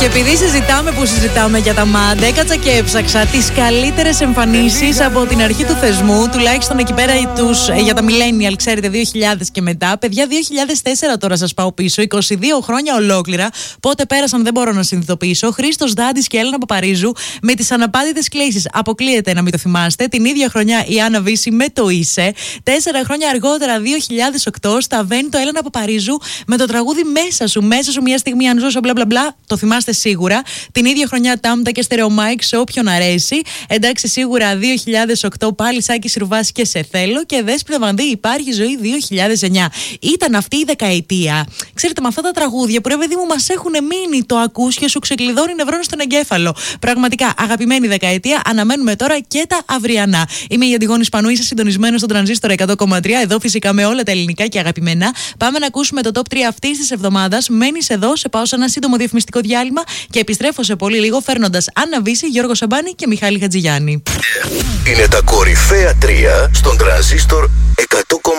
Και επειδή συζητάμε για τα ΜΑΝΤ, έκατσα και έψαξα τις καλύτερες εμφανίσεις από την αρχή του θεσμού, τουλάχιστον εκεί πέρα για τα millennial, ξέρετε, 2000 και μετά. Παιδιά, 2004 τώρα σας πάω πίσω, 22 χρόνια ολόκληρα. Πότε πέρασαν δεν μπορώ να συνειδητοποιήσω. Χρήστος Δάντης και Έλενα Παπαρίζου με τις αναπάντητες κλήσεις. Αποκλείεται να μην το θυμάστε. Την ίδια χρονιά η Άννα Βύση με το Είσαι. 4 χρόνια αργότερα, 2008, σταβαίνει το Έλενα Παπαρίζου με το τραγούδι Μέσα σου, μια στιγμή αν ζω, μπλα μπλα μπλα. Το θυμάστε σίγουρα. Την ίδια χρονιά Τάμτα και Στερεομάικ σε όποιον αρέσει. Εντάξει, σίγουρα 2008 πάλι Σάκη Ρουβάς και Σε Θέλω. Και Δέσποινα Βανδύ, Υπάρχει ζωή 2009. Ήταν αυτή η δεκαετία. Ξέρετε, με αυτά τα τραγούδια που ρε παιδί μου μας έχουν μείνει, το ακούς και σου ξεκλειδώνει νευρώνει στον εγκέφαλο. Πραγματικά αγαπημένη δεκαετία. Αναμένουμε τώρα και τα αυριανά. Είμαι η Αντιγόνη Σπανού, είσαι συντονισμένο στον Τρανζίστορ 100,3. Εδώ φυσικά με όλα τα ελληνικά και αγαπημένα. Πάμε να ακούσουμε το top 3 αυτής της εβδομάδας. Μένεις εδώ, σε πάω σε ένα σύντομο διαφημιστικό διάλειμμα και επιστρέφω σε πολύ λίγο φέρνοντας Άννα Βύση, Γιώργο Σαμπάνη και Μιχάλη Χατζηγιάννη. Είναι τα κορυφαία 3 στον Τρανζίστορ 100,3.